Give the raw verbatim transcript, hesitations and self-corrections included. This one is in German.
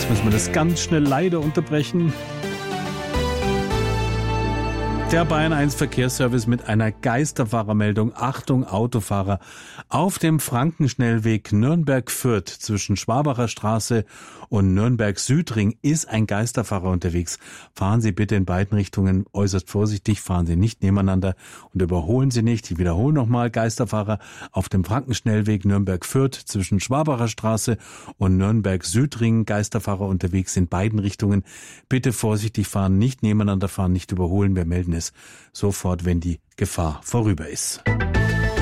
müssen wir das ganz schnell leider unterbrechen. Der Bayern eins Verkehrsservice mit einer Geisterfahrermeldung. Achtung Autofahrer. Auf dem Frankenschnellweg Nürnberg-Fürth zwischen Schwabacher Straße und Nürnberg-Südring ist ein Geisterfahrer unterwegs. Fahren Sie bitte in beiden Richtungen äußerst vorsichtig, fahren Sie nicht nebeneinander und überholen Sie nicht. Ich wiederhole nochmal, Geisterfahrer auf dem Frankenschnellweg Nürnberg-Fürth zwischen Schwabacher Straße und Nürnberg-Südring. Geisterfahrer unterwegs in beiden Richtungen. Bitte vorsichtig fahren, nicht nebeneinander fahren, nicht überholen. Wir melden es sofort, wenn die Gefahr vorüber ist.